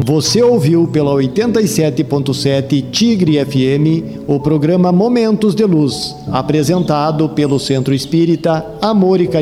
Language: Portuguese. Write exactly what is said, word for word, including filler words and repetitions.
Você ouviu pela oitenta e sete ponto sete Tigre F M o programa Momentos de Luz, apresentado pelo Centro Espírita Amor e Caridade.